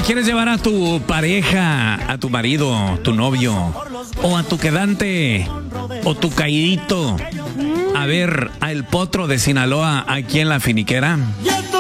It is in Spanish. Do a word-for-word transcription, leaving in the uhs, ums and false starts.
¿Quieres llevar a tu pareja, a tu marido, tu novio, o a tu quedante, o tu caidito, a ver a El Potro de Sinaloa aquí en La Finiquera?